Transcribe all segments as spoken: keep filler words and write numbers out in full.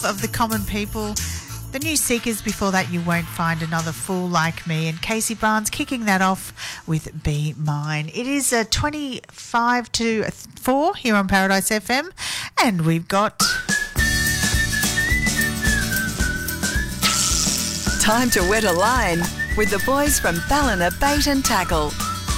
of the common people. The new Seekers, before that, You Won't Find Another Fool Like Me, and Casey Barnes kicking that off with Be Mine. It is uh, twenty-five to four here on Paradise F M, and we've got... Time to wet a line with the boys from Ballina Bait and Tackle.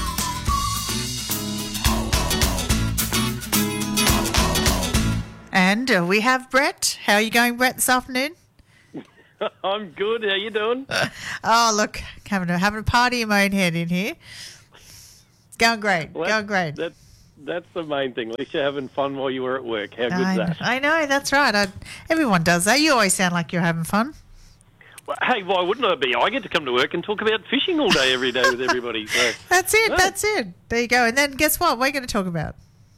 And uh, we have Brett. How are you going, Brett, this afternoon? I'm good. How you doing? Oh, look, having a, having a party in my own head in here. Going great. Well, going great. That, that's the main thing. At least you're having fun while you were at work. How good's I, that? I know, that's right. I, everyone does that. You always sound like you're having fun. Well, hey, why wouldn't I be? I get to come to work and talk about fishing all day, every day with everybody. So That's it. yeah. That's it. There you go. And then guess what? We're going to talk about.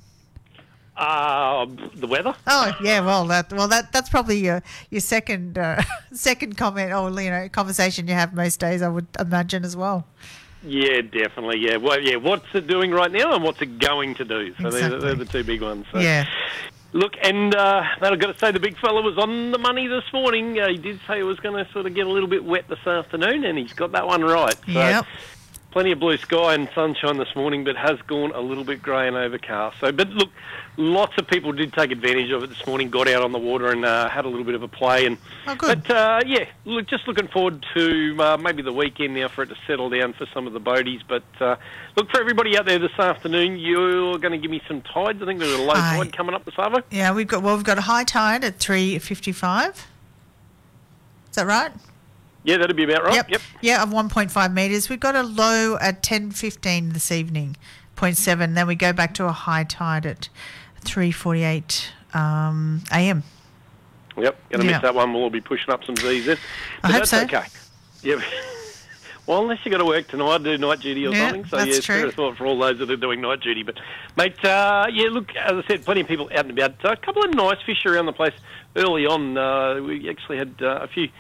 Uh, the weather? Oh yeah, well that well that that's probably your your second uh, second comment or you know conversation you have most days, I would imagine as well. Yeah, definitely. Yeah, well, yeah. What's it doing right now, and what's it going to do? So Exactly. they're, they're the two big ones. So. Yeah. Look, and uh, I've got to say the big fella was on the money this morning. Uh, he did say it was going to sort of get a little bit wet this afternoon, and he's got that one right. So Yep. plenty of blue sky and sunshine this morning, but has gone a little bit grey and overcast. So, but look, lots of people did take advantage of it this morning, got out on the water and uh, had a little bit of a play. And Oh, good. But, uh, yeah, look, just looking forward to uh, maybe the weekend now for it to settle down for some of the boaties. But, uh, look, for everybody out there this afternoon, you're going to give me some tides. I think there's a low Aye. tide coming up this afternoon. Yeah, we've got well we've got a high tide at three fifty-five. Is that right? Yeah, that'd be about right. Yep. Yep. Yeah, of one point five metres. We've got a low at ten fifteen this evening, zero point seven. Then we go back to a high tide at three forty-eight um, a m. Yep, going to Yeah. miss that one. We'll all be pushing up some Z's then. I But hope that's so. okay. Yep. Well, unless you've got to work tonight, do night duty or Yeah, something. So, that's yeah, true. fair thought for all those that are doing night duty. But, mate, uh, yeah, look, as I said, plenty of people out and about. Uh, a couple of nice fish around the place early on. Uh, we actually had uh, a few...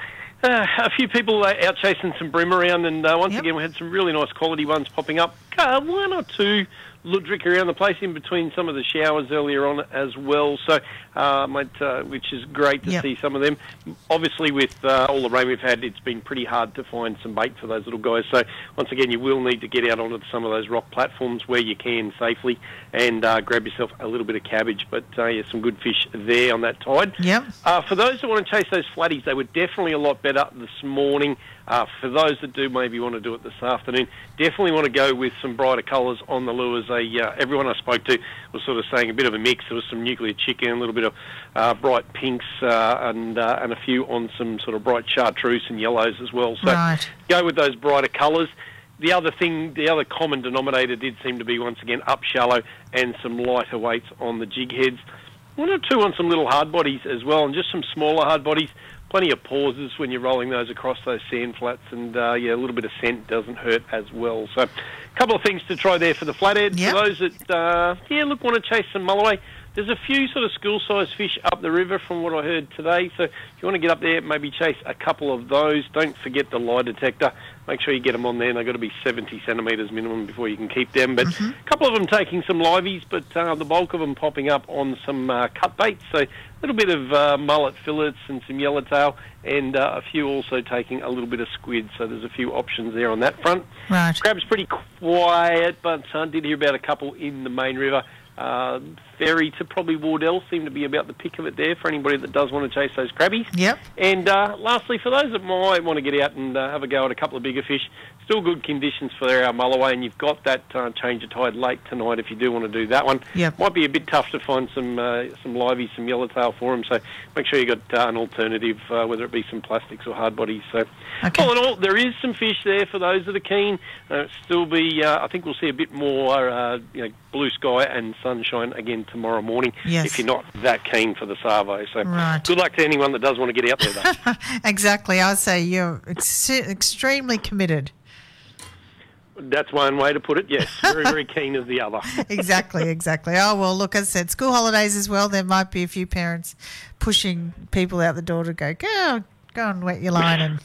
Uh, a few people uh, out chasing some bream around, and uh, once Yep. again we had some really nice quality ones popping up. Uh, one or two ludrick around the place in between some of the showers earlier on as well. So, uh, mate, uh, which is great to Yep. see some of them. Obviously, with uh, all the rain we've had, it's been pretty hard to find some bait for those little guys. So, once again, you will need to get out onto some of those rock platforms where you can safely and uh, grab yourself a little bit of cabbage. But uh, yeah, some good fish there on that tide. Yep. Uh, for those that want to chase those flatties, they were definitely a lot better this morning. Uh, for those that do maybe want to do it this afternoon, definitely want to go with some brighter colours on the lures. They, uh, everyone I spoke to was sort of saying a bit of a mix. There was some nuclear chicken, a little bit of uh, bright pinks, uh, and uh, and a few on some sort of bright chartreuse and yellows as well. So Right. go with those brighter colours. The other thing, the other common denominator did seem to be, once again, up shallow and some lighter weights on the jig heads. One or two on some little hard bodies as well, and just some smaller hard bodies. Plenty of pauses when you're rolling those across those sand flats, and uh, yeah, a little bit of scent doesn't hurt as well. So, a couple of things to try there for the flathead. Yep. For those that, uh, yeah, look, want to chase some mulloway, there's a few sort of school-sized fish up the river from what I heard today. So, if you want to get up there, maybe chase a couple of those. Don't forget the lie detector. Make sure you get them on there, and they've got to be seventy centimetres minimum before you can keep them. But Mm-hmm. a couple of them taking some liveys, but uh, the bulk of them popping up on some uh, cut baits. So a little bit of uh, mullet fillets and some yellowtail, and uh, a few also taking a little bit of squid. So there's a few options there on that front. Right. Crab's pretty quiet, but I uh, did hear about a couple in the main river. Uh, ferry to probably Wardell seem to be about the pick of it there for anybody that does want to chase those crabbies. Yep. And uh, lastly, for those that might want to get out and uh, have a go at a couple of bigger fish, still good conditions for our mulloway, and you've got that uh, change of tide late tonight if you do want to do that one. Yep. Might be a bit tough to find some uh, some liveys, some yellowtail for them, so make sure you got uh, an alternative, uh, whether it be some plastics or hard bodies. So, Okay. all in all, there is some fish there for those that are keen. Uh, still be, uh, I think we'll see a bit more uh, you know, blue sky and sunshine again tomorrow morning. Yes. If you're not that keen for the Savo. So, Right. good luck to anyone that does want to get out there, though. Exactly. I would say you're ex- extremely committed. That's one way to put it, yes. Very, very keen is the other. Exactly, exactly. Oh, well, look, as I said, school holidays as well. There might be a few parents pushing people out the door to go, go, go and wet your line. And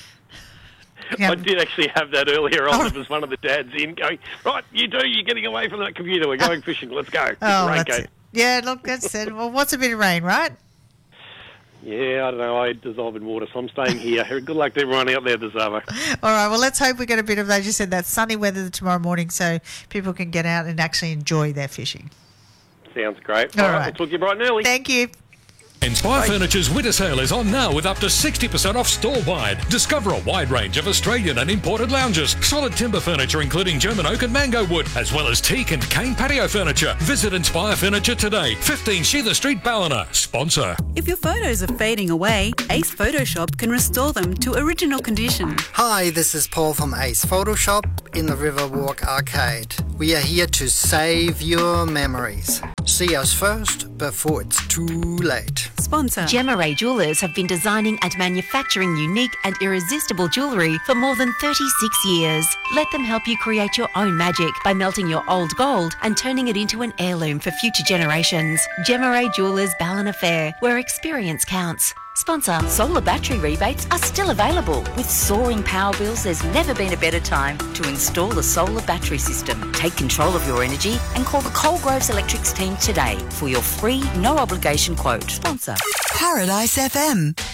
I did actually have that earlier on. Oh. It was one of the dads in going, right, you do, you're getting away from that computer. We're going fishing. Let's go. Get Oh, the that's raincoat. it. Yeah, look, that's it. Well, what's a bit of rain, right? Yeah, I don't know. I dissolve in water, so I'm staying here. Good luck to everyone out there this summer. All right, well, let's hope we get a bit of, as you said, that sunny weather tomorrow morning so people can get out and actually enjoy their fishing. Sounds great. All All right, right. we'll talk to you bright and early. Thank you. Inspire Furniture's winter sale is on now with up to sixty percent off store-wide. Discover a wide range of Australian and imported lounges, solid timber furniture including German oak and mango wood, as well as teak and cane patio furniture. Visit Inspire Furniture today, fifteen Sheether Street, Ballina. Sponsor. If your photos are fading away, Ace Photoshop can restore them to original condition. Hi, this is Paul from Ace Photoshop in the Riverwalk Arcade. We are here to save your memories. See us first before it's too late. Sponsor. Gemma Ray Jewellers have been designing and manufacturing unique and irresistible jewellery for more than thirty-six years. Let them help you create your own magic by melting your old gold and turning it into an heirloom for future generations. Gemma Ray Jewellers, Ballina Fair, where experience counts. Sponsor. Solar battery rebates are still available. With soaring power bills, there's never been a better time to install a solar battery system. Take control of your energy and call the Coalgroves Electrics team today for your free, no obligation quote. Sponsor. Paradise F M.